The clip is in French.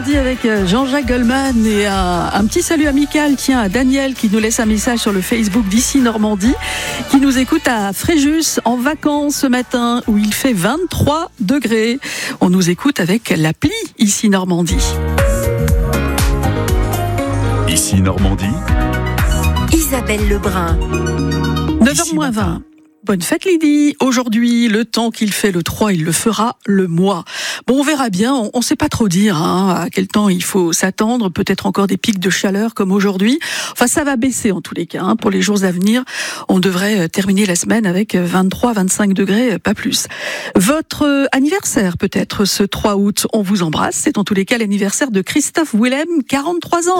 Avec Jean-Jacques Goldman et un petit salut amical à Daniel qui nous laisse un message sur le Facebook d'Ici Normandie, qui nous écoute à Fréjus en vacances ce matin où il fait 23 degrés. On nous écoute avec l'appli Ici Normandie. Ici Normandie, Isabelle Lebrun. 9h-20. Bonne fête Lydie. Aujourd'hui, le temps qu'il fait le 3, il le fera le mois. Bon, on verra bien, on ne sait pas trop dire à quel temps il faut s'attendre, peut-être encore des pics de chaleur comme aujourd'hui. Enfin, ça va baisser en tous les cas. Pour les jours à venir, on devrait terminer la semaine avec 23-25 degrés, pas plus. Votre anniversaire peut-être ce 3 août, on vous embrasse. C'est en tous les cas l'anniversaire de Christophe Willem, 43 ans.